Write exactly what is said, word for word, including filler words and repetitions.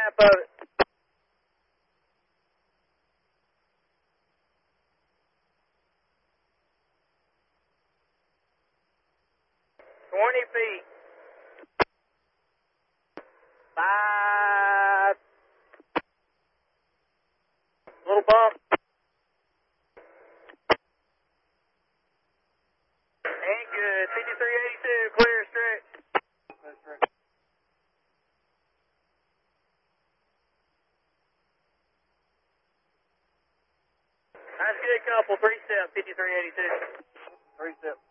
lap of it. Twenty feet. Five. Little bump. And good. fifty-three eighty-two, clear stretch. That's a good couple. Three step, fifty-three eighty-two. Three step.